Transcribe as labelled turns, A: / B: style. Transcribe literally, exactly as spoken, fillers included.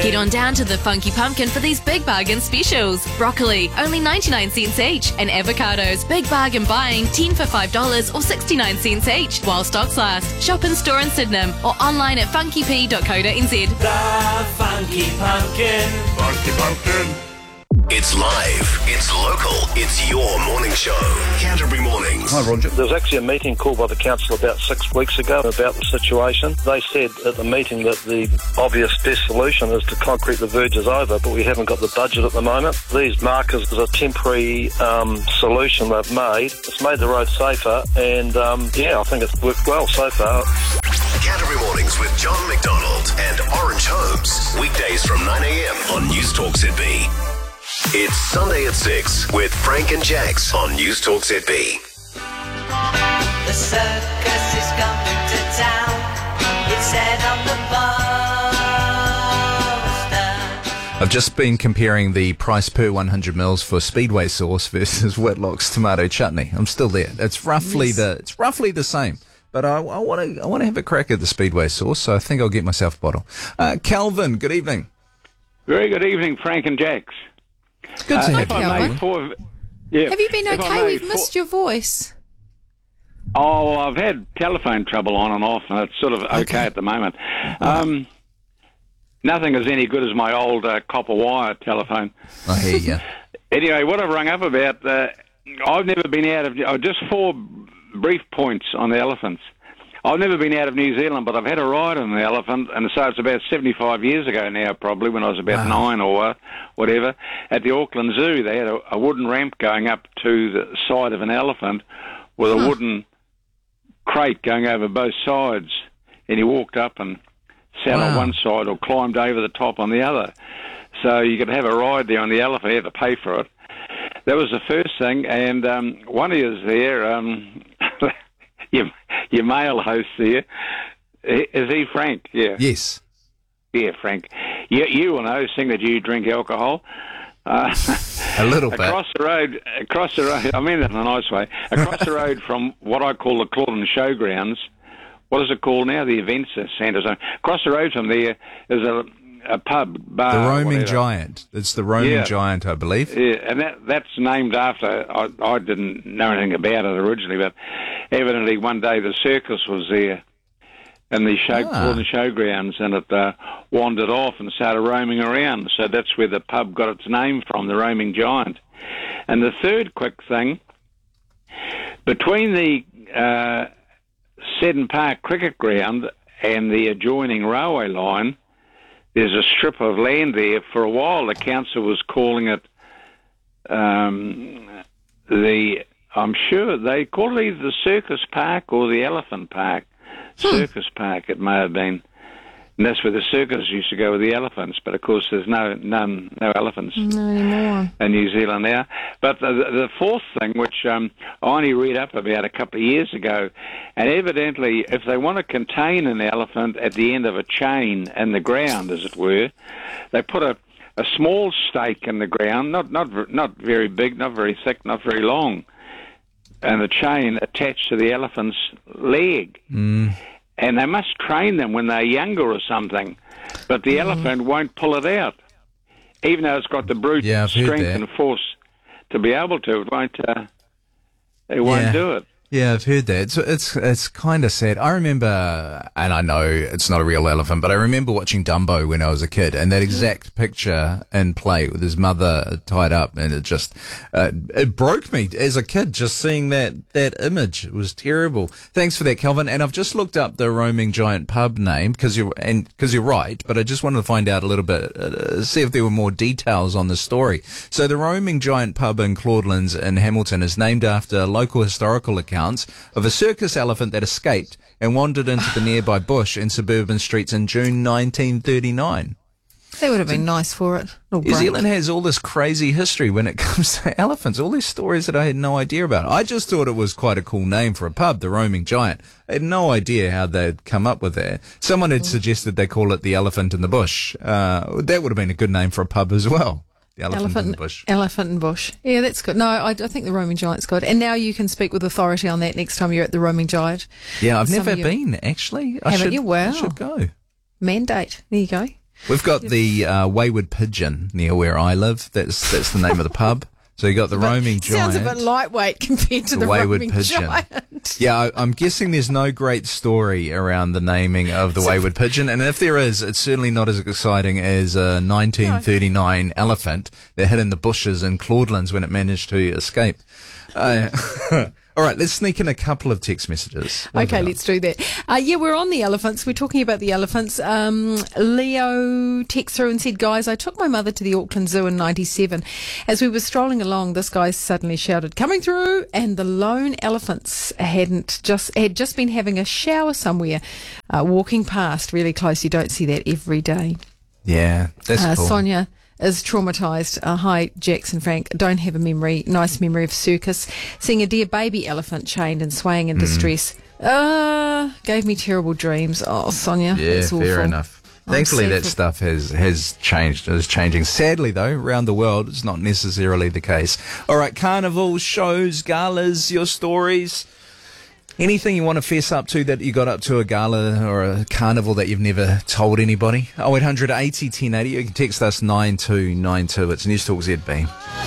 A: Get on down to the Funky Pumpkin for these big bargain specials. Broccoli, only ninety-nine cents each. And avocados, big bargain buying, ten for five dollars or sixty-nine cents each. While stocks last. Shop in store in Sydenham or online at funky p dot co dot n z.
B: The Funky Pumpkin.
C: Funky Pumpkin.
D: It's live, it's local, it's your morning show. Canterbury Mornings.
C: Hi, Roger.
E: There was actually a meeting called by the council about six weeks ago about the situation. They said at the meeting that the obvious best solution is to concrete the verges over, but we haven't got the budget at the moment. These markers is a temporary um, solution they've made. It's made the road safer, and um, yeah, I think it's worked well so far.
D: Canterbury Mornings with John McDonald and Orange Holmes. Weekdays from nine a.m. on News Talk Z B. It's Sunday at six with Frank and Jax on News Talk Z B.
B: The circus is coming to town. It's said on the poster.
F: I've just been comparing the price per one hundred mils for Speedway sauce versus Whitlock's tomato chutney. I'm still there. It's roughly
G: Yes.
F: the it's roughly the same. But I want to I want to have a crack at the Speedway sauce, so I think I'll get myself a bottle. Uh, Calvin, good evening.
H: Very good evening, Frank and Jax.
F: It's good to
H: Uh,
F: have
H: if
F: you.
H: I may
G: Calvin.
H: for- yeah,
G: Have you been
H: if I
G: okay?
H: may
G: We've
H: for-
G: missed your voice.
H: Oh, I've had telephone trouble on and off, and it's sort of okay, at the moment. Um, nothing is any good as my old uh, copper wire telephone.
F: I hear you.
H: Anyway, what I've rung up about, uh, I've never been out of... Oh, just four brief points on the elephants. I've never been out of New Zealand, but I've had a ride on the elephant, and so it's about seventy-five years ago now, probably, when I was about
F: Wow.
H: nine or uh, whatever. At the Auckland Zoo, they had a, a wooden ramp going up to the side of an elephant with a wooden crate going over both sides, and he walked up and sat on
F: Wow.
H: one side or climbed over the top on the other. So you could have a ride there on the elephant, you had to pay for it. That was the first thing, and um, one of you there, um, your, your male host there, is he Frank? Yeah.
F: Yes.
H: Yeah, Frank. You, you will know, seeing that you drink alcohol. Uh,
F: A little bit.
H: across the road, across the road, I mean that in a nice way, across the road from what I call the Claughton Showgrounds, what is it called now? The Events Centre. So across the road from there is a, a pub, bar.
F: The Roaming
H: whatever.
F: Giant. It's the Roaming
H: Yeah.
F: Giant, I believe.
H: Yeah, and that that's named after, I, I didn't know anything about it originally, but evidently one day the circus was there in the show,
F: Ah.
H: Claughton Showgrounds, and it uh, wandered off and started roaming around. So that's where the pub got its name from, the Roaming Giant. And the third quick thing, between the uh, Seddon Park cricket ground and the adjoining railway line, there's a strip of land there. For a while, the council was calling it um, the, I'm sure they called it either the Circus Park or the Elephant Park. Circus Park, it may have been. And that's where the circus used to go with the elephants. But, of course, there's no none, no elephants
G: No anymore.
H: in New Zealand now. But the, the fourth thing, which um, I only read up about a couple of years ago, and evidently if they want to contain an elephant at the end of a chain in the ground, as it were, they put a, a small stake in the ground, not, not, ver- not very big, not very thick, not very long, and the chain attached to the elephant's leg.
F: Mm.
H: And they must train them when they're younger or something, but the elephant won't pull it out. Even though it's got the brute
F: Yeah, I've heard
H: strength
F: that.
H: and force to be able to, it won't, uh, it won't
F: Yeah.
H: do it.
F: Yeah, I've heard that. It's it's, it's kind of sad. I remember, and I know it's not a real elephant, but I remember watching Dumbo when I was a kid, and that exact picture in play with his mother tied up, and it just uh, it broke me as a kid just seeing that that image. It was terrible. Thanks for that, Calvin. And I've just looked up the Roaming Giant pub name because you're and because you're right, but I just wanted to find out a little bit, uh, see if there were more details on the story. So the Roaming Giant pub in Claudelands in Hamilton is named after local historical accounts of a circus elephant that escaped and wandered into the nearby bush in suburban streets in June nineteen thirty-nine.
G: That would have been nice for it. Little
F: New
G: break.
F: Zealand has all this crazy history when it comes to elephants, all these stories that I had no idea about. I just thought it was quite a cool name for a pub, the Roaming Giant. I had no idea how they'd come up with that. Someone had suggested they call it the Elephant in the Bush. Uh, that would have been a good name for a pub as well. The Elephant,
G: Elephant,
F: in the Bush.
G: Elephant and Bush. Yeah, that's good. No, I, I think the Roaming Giant's good. And now you can speak with authority on that next time you're at the Roaming Giant.
F: Yeah, I've
G: Some
F: never
G: of you-
F: been, actually. I
G: Haven't
F: should,
G: you? Wow.
F: I should go.
G: Mandate. There you go.
F: We've got the uh, Wayward Pigeon near where I live. That's that's the name of the pub. So you got the
G: But
F: roaming giant.
G: sounds a bit lightweight compared to the,
F: The Wayward
G: roaming
F: Pigeon.
G: giant.
F: Yeah, I, I'm guessing there's no great story around the naming of the Wayward Pigeon, and if there is, it's certainly not as exciting as a nineteen thirty-nine elephant that hid in the bushes in Claudelands when it managed to escape. Uh, all right, let's sneak in a couple of text messages. What
G: Okay,
F: about-
G: let's do that. Uh, yeah, we're on the elephants. We're talking about the elephants. Um, Leo texted through and said, guys, I took my mother to the Auckland Zoo in ninety-seven. As we were strolling along, this guy suddenly shouted, coming through, and the lone elephants hadn't just had just been having a shower somewhere, uh, walking past really close. You don't see that every day.
F: Yeah, that's
G: Uh,
F: cool.
G: Sonia is traumatised. Uh, hi, Jackson Frank. Don't have a memory, nice memory of circus. Seeing a dear baby elephant chained and swaying
F: Mm.
G: in distress. Uh, gave me terrible dreams. Oh, Sonia.
F: Yeah,
G: that's
F: fair
G: awful.
F: enough.
G: I'm
F: Thankfully,
G: sad
F: that
G: for-
F: stuff has, has changed. Is changing. Sadly, though, around the world, it's not necessarily the case. All right, carnival, shows, galas, your stories. Anything you want to fess up to that you got up to a gala or a carnival that you've never told anybody? oh eight hundred eighty ten eighty. You can text us nine two nine two. It's News Talk Z B.